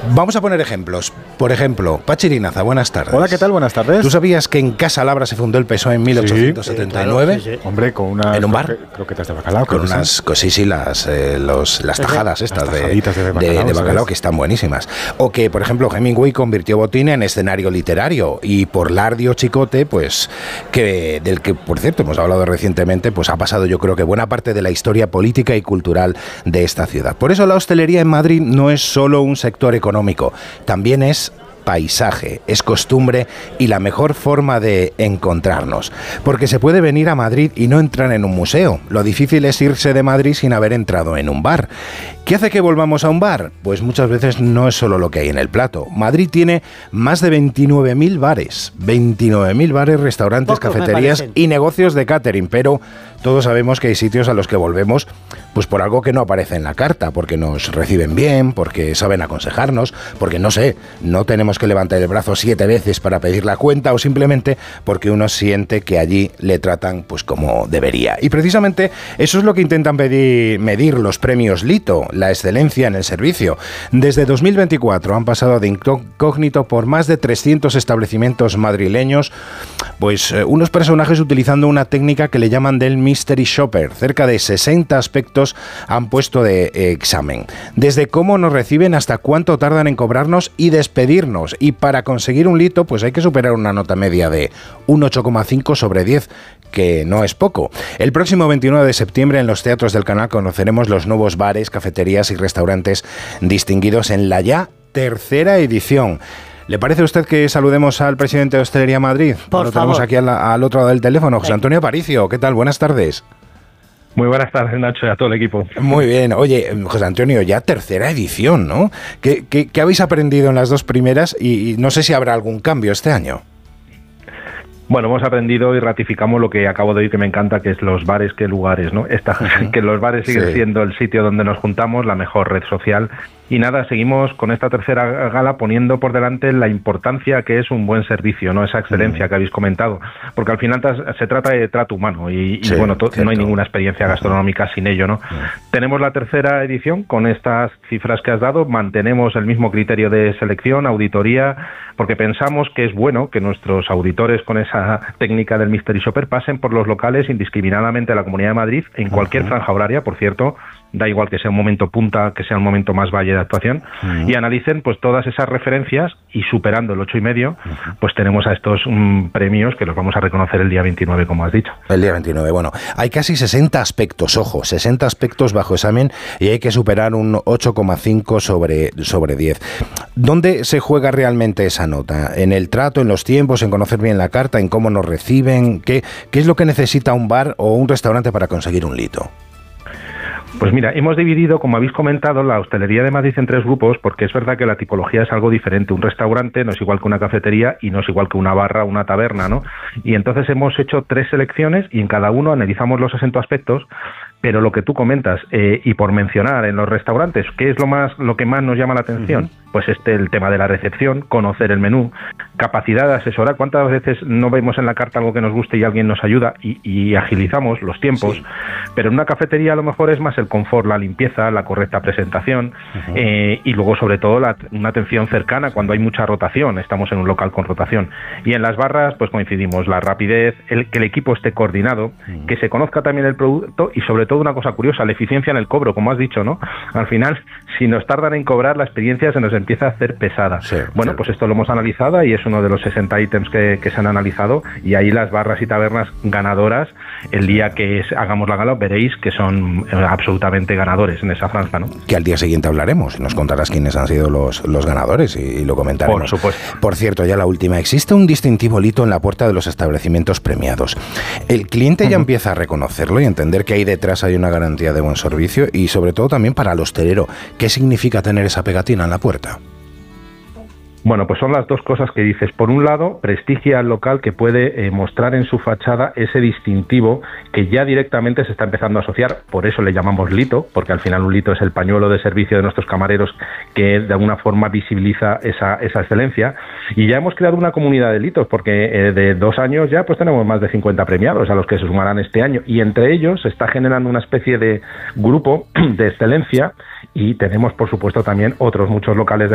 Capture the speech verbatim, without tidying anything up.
Vamos a poner ejemplos. Por ejemplo, Pachirinaza, buenas tardes. Hola, ¿qué tal? Buenas tardes. ¿Tú sabías que en Casa Labra se fundó el P S O E en mil ochocientos setenta y nueve? Sí, sí, claro, sí, sí. Hombre, con unas... ¿En un bar? Croquetas de bacalao. Con unas, sí, sí, las, eh, los, las tajadas estas las de, de bacalao, de, de bacalao que están buenísimas. O que, por ejemplo, Hemingway convirtió Botín en escenario literario y por Lardio Chicote, pues, que del que, por cierto, hemos hablado recientemente, pues ha pasado yo creo que buena parte de la historia política y cultural de esta ciudad. Por eso la hostelería en Madrid no es solo un sector económico, también es paisaje, es costumbre y la mejor forma de encontrarnos. Porque se puede venir a Madrid y no entrar en un museo. Lo difícil es irse de Madrid sin haber entrado en un bar. ¿Qué hace que volvamos a un bar? Pues muchas veces no es solo lo que hay en el plato. Madrid tiene más de veintinueve mil bares. veintinueve mil bares, restaurantes, Pocos cafeterías y negocios de catering. Pero todos sabemos que hay sitios a los que volvemos pues por algo que no aparece en la carta. Porque nos reciben bien, porque saben aconsejarnos, porque no sé, no tenemos que levantar el brazo siete veces para pedir la cuenta o simplemente porque uno siente que allí le tratan pues como debería. Y precisamente eso es lo que intentan pedir, medir los premios Lito, la excelencia en el servicio. Desde dos mil veinticuatro han pasado de incógnito por más de trescientos establecimientos madrileños, pues eh, unos personajes utilizando una técnica que le llaman del Mystery Shopper. Cerca de sesenta aspectos han puesto de eh, examen. Desde cómo nos reciben hasta cuánto tardan en cobrarnos y despedirnos. Y para conseguir un Lito, pues hay que superar una nota media de un ocho coma cinco sobre diez, que no es poco. El próximo veintinueve de septiembre en los teatros del Canal conoceremos los nuevos bares, cafeterías y restaurantes distinguidos en la ya tercera edición. ¿Le parece a usted que saludemos al presidente de Hostelería Madrid? Por Lo favor. tenemos aquí al, al otro lado del teléfono, José Antonio Aparicio. ¿Qué tal? Buenas tardes. Muy buenas tardes, Nacho, y a todo el equipo. Muy bien. Oye, José Antonio, ya tercera edición, ¿no? ¿Qué, qué, qué habéis aprendido en las dos primeras? Y, y no sé si habrá algún cambio este año. Bueno, hemos aprendido y ratificamos lo que acabo de oír que me encanta, que es los bares que lugares, ¿no? Esta, uh-huh. Que los bares siguen sí. siendo el sitio donde nos juntamos, la mejor red social. Y nada, seguimos con esta tercera gala poniendo por delante la importancia que es un buen servicio, ¿no? Esa excelencia uh-huh. que habéis comentado. Porque al final se trata de trato humano y, sí, y bueno, to- no hay ninguna experiencia gastronómica uh-huh. sin ello, ¿no? Uh-huh. Tenemos la tercera edición con estas cifras que has dado, mantenemos el mismo criterio de selección, auditoría, porque pensamos que es bueno que nuestros auditores con esa técnica del Mystery Shopper pasen por los locales indiscriminadamente de la Comunidad de Madrid, en cualquier uh-huh. franja horaria, por cierto, da igual que sea un momento punta, que sea un momento más valle de actuación, uh-huh. y analicen pues todas esas referencias y superando el ocho y medio, uh-huh. pues tenemos a estos um, premios que los vamos a reconocer el día veintinueve, como has dicho. El día veintinueve, bueno, hay casi sesenta aspectos, ojo, sesenta aspectos bajo examen y hay que superar un ocho coma cinco sobre, sobre diez. ¿Dónde se juega realmente esa nota? ¿En el trato, en los tiempos, en conocer bien la carta, en cómo nos reciben? ¿Qué, qué es lo que necesita un bar o un restaurante para conseguir un Lito? Pues mira, hemos dividido, como habéis comentado, la hostelería de Madrid en tres grupos, porque es verdad que la tipología es algo diferente. Un restaurante no es igual que una cafetería y no es igual que una barra o una taberna, ¿no? Y entonces hemos hecho tres selecciones y en cada uno analizamos los sesenta aspectos, pero lo que tú comentas, eh, y por mencionar en los restaurantes, ¿qué es lo más lo que más nos llama la atención? Uh-huh. Pues este, el tema de la recepción, conocer el menú, capacidad de asesorar. ¿Cuántas veces no vemos en la carta algo que nos guste y alguien nos ayuda y, y agilizamos los tiempos? Sí. Pero en una cafetería a lo mejor es más el confort, la limpieza, la correcta presentación, uh-huh. eh, y luego sobre todo la, una atención cercana cuando hay mucha rotación, estamos en un local con rotación. Y en las barras pues coincidimos, la rapidez, el, que el equipo esté coordinado, uh-huh. que se conozca también el producto y sobre todo una cosa curiosa, la eficiencia en el cobro, como has dicho, ¿no? Al final, si nos tardan en cobrar, la experiencia se nos empieza a hacer pesada. Sí, bueno, sí. Pues esto lo hemos analizado y es uno de los sesenta ítems que, que se han analizado y ahí las barras y tabernas ganadoras, el día que es, hagamos la gala, veréis que son eh, absolutamente ganadores en esa franja, ¿no? Que al día siguiente hablaremos y nos contarás quiénes han sido los, los ganadores y, y lo comentaremos. Por supuesto. Por cierto, ya la última, existe un distintivo Lito en la puerta de los establecimientos premiados. El cliente uh-huh. ya empieza a reconocerlo y entender que ahí detrás hay una garantía de buen servicio y sobre todo también para el hostelero, ¿qué significa tener esa pegatina en la puerta? Bueno, pues son las dos cosas que dices. Por un lado, prestigia al local que puede eh, mostrar en su fachada ese distintivo que ya directamente se está empezando a asociar. Por eso le llamamos Lito, porque al final un Lito es el pañuelo de servicio de nuestros camareros que de alguna forma visibiliza esa, esa excelencia. Y ya hemos creado una comunidad de Litos, porque eh, de dos años ya pues tenemos más de cincuenta premiados a los que se sumarán este año. Y entre ellos se está generando una especie de grupo de excelencia y tenemos, por supuesto, también otros muchos locales de